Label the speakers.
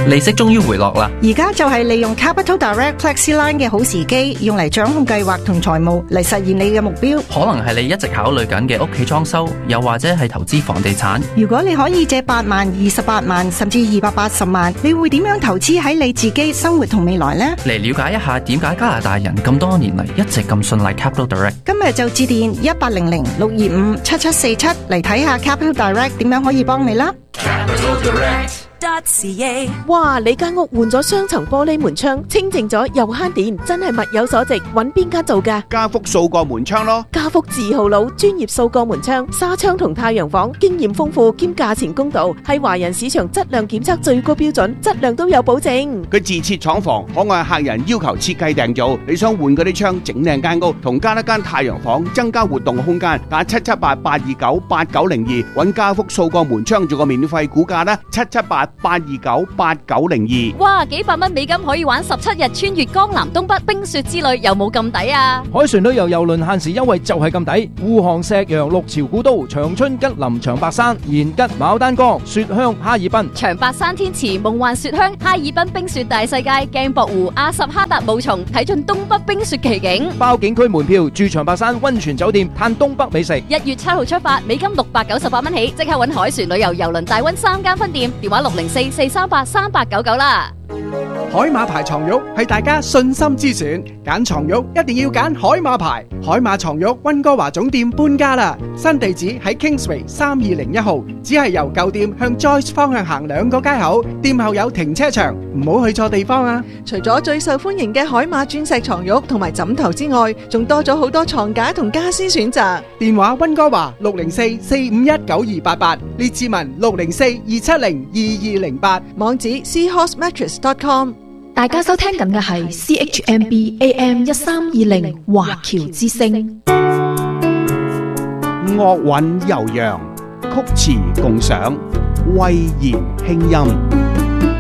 Speaker 1: 利息終於回落啦。
Speaker 2: 而家就係利用 Capital Direct FlexiLine 嘅好時機，用嚟掌控計劃同財務，嚟實現你嘅目標。
Speaker 1: 可能係你一直考慮緊嘅屋企裝修，又或者係投資房地產。
Speaker 2: 如果你可以借8萬、28萬甚至280萬，你會點樣投資喺你自己生活同未來呢？
Speaker 1: 嚟了解一下點解加拿大人咁多年嚟一直咁信賴 Capital Direct。
Speaker 2: 今日就致電1800-625-7747嚟睇下 Capital Direct 點樣可以幫你啦。
Speaker 3: 哇！你間屋換咗雙層玻璃門窗，清淨咗又慳電，真係物有所值。揾邊間做㗎？
Speaker 4: 家福數個門窗咯。
Speaker 3: 家福字號佬，專業數個門窗、紗窗同太陽房，經驗豐富兼價錢公道，係華人市場質量檢測最高標準，質量都有保證。
Speaker 4: 佢自設廠房，可按客人要求設計訂造。你想換嗰啲窗，整靚間屋，同加一間太陽房，增加活動空間，打778-829-8902，揾家福數個門窗做個免費估價啦，778-829-8902。
Speaker 5: 哇！幾百蚊美金可以玩17日穿越江南東北冰雪之旅，有冇咁抵啊？
Speaker 6: 海船旅遊郵輪限時優惠就係咁抵，護航石洋、六朝古都、長春吉林長白山、延吉牡丹江、雪鄉哈爾濱、
Speaker 5: 長白山天池、夢幻雪鄉、哈爾濱冰雪大世界、鏡泊湖、阿什哈達霧叢，睇盡東北冰雪奇景。
Speaker 6: 包景區門票，住長白山溫泉酒店，嘆東北美食。
Speaker 5: 1月7號出發，美金698蚊起，即刻搵海船旅遊郵輪大溫3間分店，電話604-438-3899啦。
Speaker 7: 海馬牌床褥係大家信心之選，揀床褥一定要揀海馬牌。海馬床褥溫哥華總店搬家啦，新地址喺 Kingsway 3201號，只係由舊店向 Joyce 方向行2個街口，店後有停車場，唔好去錯地方啊！
Speaker 8: 除咗最受歡迎嘅海馬鑽石床褥同埋枕頭之外，仲多咗好多床架同家私選擇。
Speaker 7: 電話溫哥華604-451-9288，列治文604-270-2208，
Speaker 8: 網址 seahorsemattress.com。
Speaker 9: 大家收聽緊嘅係 CHMB AM 1320華僑之聲。
Speaker 4: 樂韻悠揚，曲詞共賞，慧言輕音。